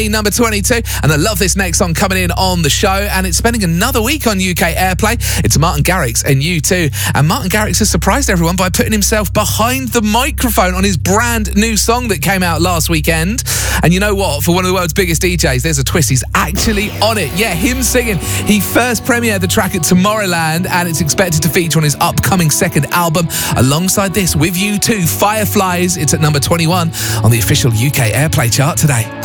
Number 22, and I love this next song coming in on the show, and it's spending another week on UK Airplay. It's Martin Garrix and U2, and Martin Garrix has surprised everyone by putting himself behind the microphone on his brand new song that came out last weekend. And you know what? For one of the world's biggest DJs, there's a twist. He's actually on it. Yeah, him singing. He first premiered the track at Tomorrowland, and it's expected to feature on his upcoming second album. Alongside this, with U2, Fireflies. It's at number 21 on the official UK Airplay chart today.